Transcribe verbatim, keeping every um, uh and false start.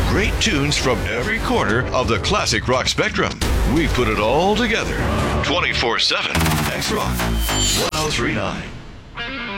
Great tunes from every corner of the classic rock spectrum. We put it all together. twenty-four seven X Rock ten thirty-nine.